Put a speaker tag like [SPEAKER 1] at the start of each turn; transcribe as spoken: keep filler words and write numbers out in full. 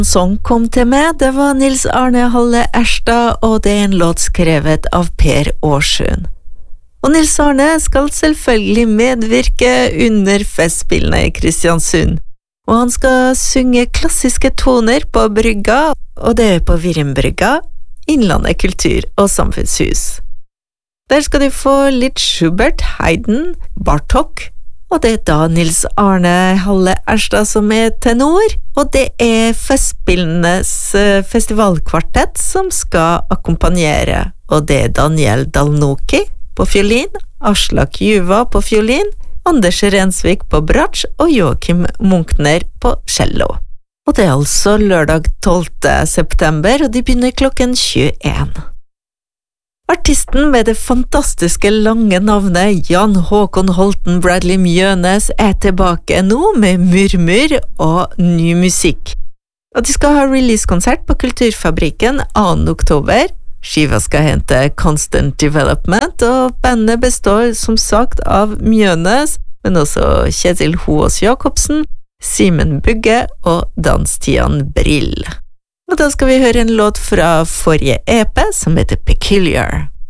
[SPEAKER 1] Som kom til meg, det var Nils Arne Halle Erstad, og det er en låt skrevet av Per Årsund. Og Nils Arne skal selvfølgelig medvirke under festspillene i Kristiansund. Og han skal synge klassiske toner på brygga, og det er på Virrenbrygga, Innlandet kultur- og samfunnshus. Der skal du få litt Schubert, Haydn, Bartók, og det er da Nils Arne Halle Erstad som er tenor, og det er Festspillenes festivalkvartett som skal akkompagnere, og det er Daniel Dalnoki på fiolin, Aslak Juva på fiolin, Anders Rensvik på bratsj og Joachim Munkner på cello. Og det er altså lørdag tolvte september, og de begynner klokken tjueen. Artisten med det fantastiske lange navnet Jan Håkon Holten Bradley Mjønes er tilbake nå med murmur og ny musikk. Og de skal ha releasekonsert på Kulturfabrikken annen oktober. Skiva skal hente Constant Development, og bandet består som sagt av Mjønes, men også Kjetil Hoås Jakobsen, Simen Bugge og Dan-Stian Brill. Og da skal vi høre en låt fra forrige E P som heter Peculiar.